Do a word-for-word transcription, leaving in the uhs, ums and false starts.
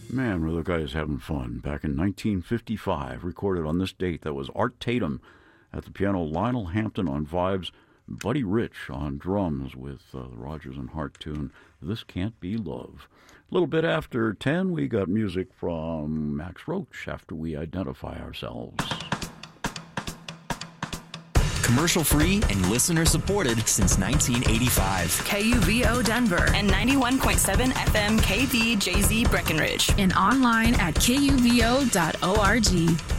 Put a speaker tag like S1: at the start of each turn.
S1: Man, were the guys having fun. Back in nineteen fifty-five, recorded on this date, that was Art Tatum at the piano, Lionel Hampton on vibes, Buddy Rich on drums with uh, the Rodgers and Hart tune, This Can't Be Love. A little bit after ten, we got music from Max Roach after we identify ourselves.
S2: Commercial-free and listener-supported since nineteen eighty-five.
S3: K U V O Denver and ninety-one point seven F M K V J Z Breckenridge.
S4: And online at K U V O dot org.